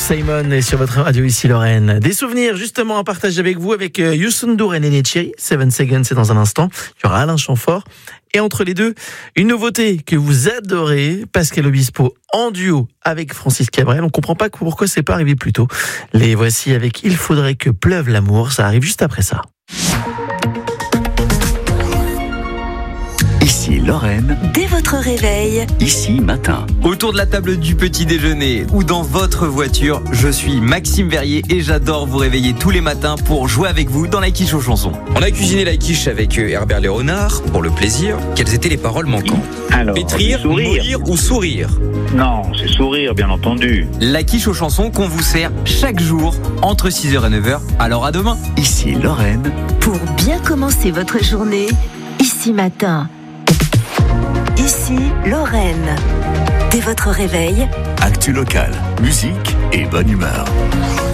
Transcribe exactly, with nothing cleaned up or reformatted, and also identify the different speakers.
Speaker 1: Simon est sur votre radio ici Lorraine. Des souvenirs justement à partager avec vous avec Youssou N'Dour et Néné Thierry. Seven Seconds, c'est dans un instant. Il y aura Alain Chamfort. Et entre les deux, une nouveauté que vous adorez, Pascal Obispo en duo avec Francis Cabrel. On comprend pas pourquoi c'est pas arrivé plus tôt. Les voici avec Il faudrait que pleuve l'amour. Ça arrive juste après ça.
Speaker 2: Ici Lorraine.
Speaker 3: Dès votre réveil.
Speaker 2: Ici matin.
Speaker 4: Autour de la table du petit déjeuner ou dans votre voiture, je suis Maxime Verrier et j'adore vous réveiller tous les matins pour jouer avec vous dans la quiche aux chansons.
Speaker 5: On a cuisiné la quiche avec Herbert Léonard pour le plaisir. Quelles étaient les paroles manquantes?
Speaker 6: Alors,
Speaker 5: Pétrir, mollir ou sourire?
Speaker 6: Non, c'est sourire, bien entendu.
Speaker 4: La quiche aux chansons qu'on vous sert chaque jour entre six heures et neuf heures. Alors à demain.
Speaker 2: Ici Lorraine.
Speaker 3: Pour bien commencer votre journée, ici matin. Ici Lorraine. Dès votre réveil.
Speaker 2: Actu locale, musique et bonne humeur.